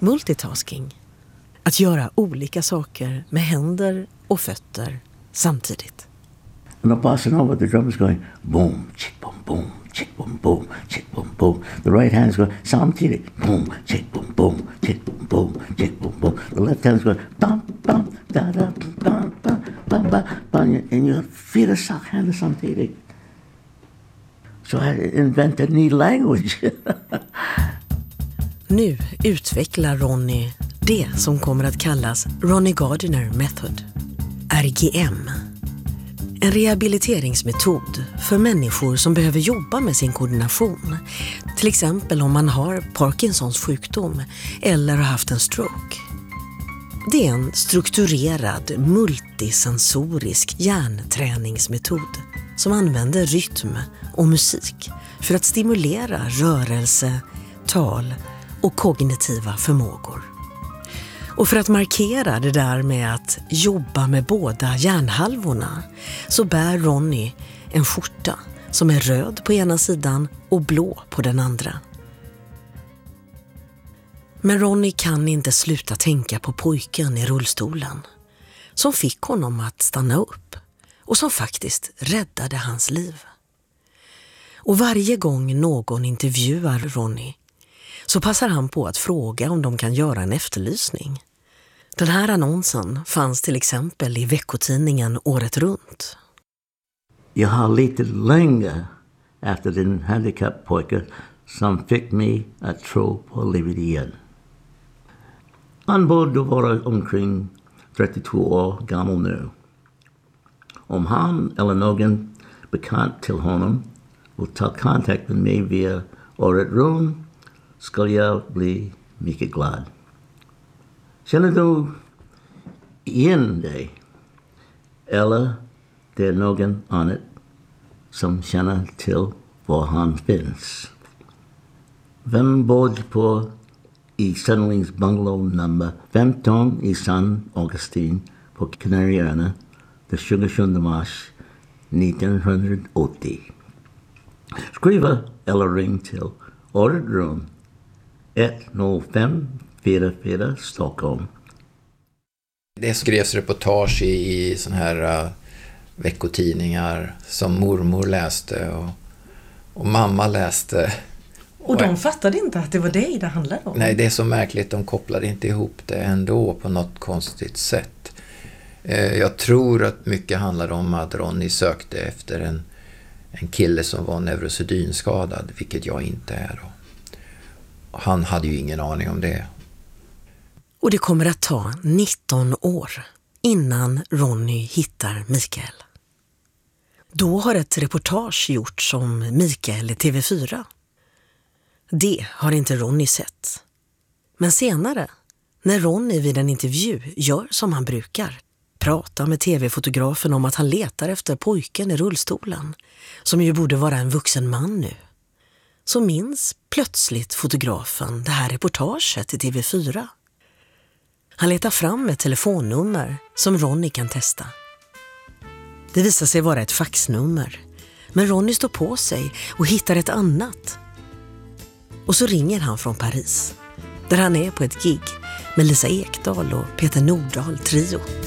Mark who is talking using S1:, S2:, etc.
S1: multitasking. Att göra olika saker med händer och fötter samtidigt.
S2: And the bossa nova, the drummer's going boom, chick, boom, boom, chick, boom, boom, chick, boom, boom. The right hand's going samtidigt, boom, chick, boom, boom, chick, boom, boom, chick, boom, boom. The left hand's going bum, bum, da, da, bum, bum, bum, bum, bum, and your feet are samtidigt samtidigt. So I invented a new language.
S1: Nu utvecklar Ronny det som kommer att kallas Ronny Gardiner Method, RGM. En rehabiliteringsmetod för människor som behöver jobba med sin koordination. Till exempel om man har Parkinsons sjukdom eller har haft en stroke. Det är en strukturerad, multisensorisk hjärnträningsmetod som använder rytm och musik för att stimulera rörelse, tal och kognitiva förmågor. Och för att markera det där med att jobba med båda hjärnhalvorna så bär Ronny en skjorta som är röd på ena sidan och blå på den andra. Men Ronny kan inte sluta tänka på pojken i rullstolen som fick honom att stanna upp och som faktiskt räddade hans liv. Och varje gång någon intervjuar Ronny så passar han på att fråga om de kan göra en efterlysning. Den här annonsen fanns till exempel i veckotidningen året runt.
S2: Jag har lite länge efter den handikappojke som fick mig att tro på livet igen. Han borde vara omkring 32 år gammal nu. Om han eller någon bekant till honom vill ta kontakt med mig via året runt ska jag bli mycket glad. Känner du igen dig? Eller det är någon annan som känner till var han finns? Vem bor på i Sunwings bungalow nummer 15 i San Augustin på Kanarieöarna den 27 mars 1980? Skriva eller ring till året runt 10544 Stockholm.
S3: Det skrevs reportage i sån här veckotidningar som mormor läste och mamma läste.
S1: Och de fattade inte att det var dig det handlade om?
S3: Nej, det är så märkligt. De kopplade inte ihop det ändå på något konstigt sätt. Jag tror att mycket handlade om att Ronny sökte efter en kille som var neurosedynskadad, vilket jag inte är då. Han hade ju ingen aning om det.
S1: Och det kommer att ta 19 år innan Ronny hittar Mikael. Då har ett reportage gjorts om Mikael i TV4. Det har inte Ronny sett. Men senare, när Ronny vid en intervju gör som han brukar, pratar med tv-fotografen om att han letar efter pojken i rullstolen, som ju borde vara en vuxen man nu, så minns plötsligt fotografen det här reportaget i TV4. Han letar fram ett telefonnummer som Ronny kan testa. Det visar sig vara ett faxnummer, men Ronny står på sig och hittar ett annat. Och så ringer han från Paris, där han är på ett gig med Lisa Ekdahl och Peter Nordahl trio.